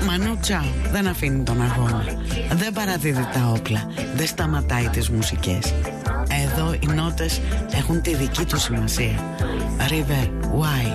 Μανού Τσάο δεν αφήνει τον αγώνα, δεν παραδίδει τα όπλα, δεν σταματάει τις μουσικές. Εδώ οι νότες έχουν τη δική του σημασία. River, why?